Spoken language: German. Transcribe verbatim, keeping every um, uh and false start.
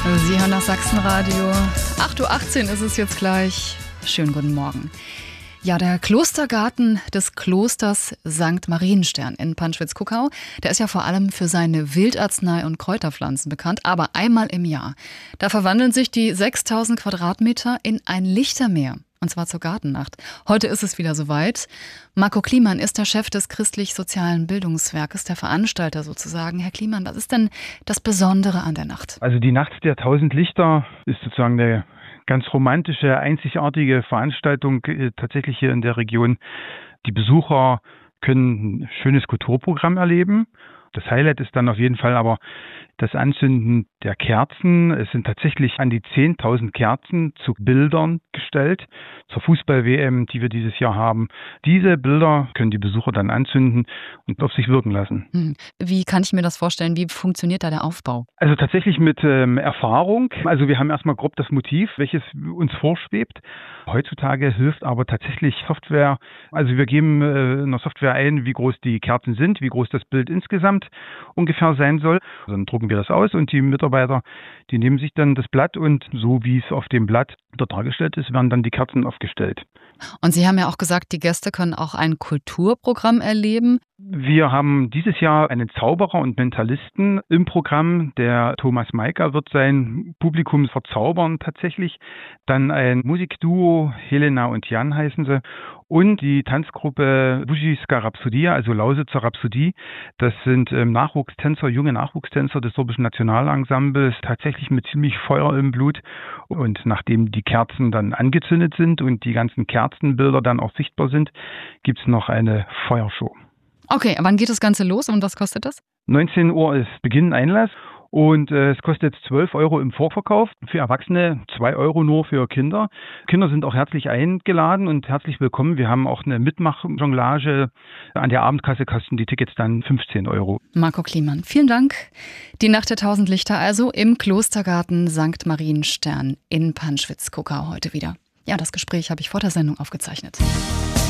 Sie hören das Sachsenradio. acht Uhr achtzehn ist es jetzt gleich. Schönen guten Morgen. Ja, der Klostergarten des Klosters Sankt Marienstern in Panschwitz-Kuckau, der ist ja vor allem für seine Wildarznei- und Kräuterpflanzen bekannt, aber einmal im Jahr. Da verwandeln sich die sechstausend Quadratmeter in ein Lichtermeer. Und zwar zur Gartennacht. Heute ist es wieder soweit. Marco Kliemann ist der Chef des christlich-sozialen Bildungswerkes, der Veranstalter sozusagen. Herr Kliemann, was ist denn das Besondere an der Nacht? Also die Nacht der tausend Lichter ist sozusagen eine ganz romantische, einzigartige Veranstaltung äh, tatsächlich hier in der Region. Die Besucher können ein schönes Kulturprogramm erleben. Das Highlight ist dann auf jeden Fall aber das Anzünden der Kerzen. Es sind tatsächlich an die zehntausend Kerzen zu Bildern gestellt, zur Fußball-W M, die wir dieses Jahr haben. Diese Bilder können die Besucher dann anzünden und auf sich wirken lassen. Wie kann ich mir das vorstellen? Wie funktioniert da der Aufbau? Also tatsächlich mit ähm, Erfahrung. Also wir haben erstmal grob das Motiv, welches uns vorschwebt. Heutzutage hilft aber tatsächlich Software. Also wir geben äh, in der Software ein, wie groß die Kerzen sind, wie groß das Bild insgesamt ungefähr sein soll. Dann drucken wir das aus und die Mitarbeiter, die nehmen sich dann das Blatt und so wie es auf dem Blatt dort dargestellt ist, werden dann die Kerzen aufgestellt. Und Sie haben ja auch gesagt, die Gäste können auch ein Kulturprogramm erleben. Wir haben dieses Jahr einen Zauberer und Mentalisten im Programm. Der Thomas Maika wird sein Publikum verzaubern tatsächlich. Dann ein Musikduo, Helena und Jan heißen sie. Und die Tanzgruppe Bujiska Rhapsodia, also Lausitzer Rhapsodie. Das sind ähm, Nachwuchstänzer, junge Nachwuchstänzer des Sorbischen Nationalensembles, tatsächlich mit ziemlich Feuer im Blut. Und nachdem die Kerzen dann angezündet sind und die ganzen Kerzenbilder dann auch sichtbar sind, gibt's noch eine Feuershow. Okay, wann geht das Ganze los und was kostet das? neunzehn Uhr ist Beginn Einlass und äh, es kostet zwölf Euro im Vorverkauf. Für Erwachsene zwei Euro nur für Kinder. Kinder sind auch herzlich eingeladen und herzlich willkommen. Wir haben auch eine Mitmach-Jonglage. An der Abendkasse kosten die Tickets dann fünfzehn Euro. Marco Kliemann, vielen Dank. Die Nacht der tausend Lichter also im Klostergarten Sankt Marienstern in Panschwitz-Kuckau heute wieder. Ja, das Gespräch habe ich vor der Sendung aufgezeichnet.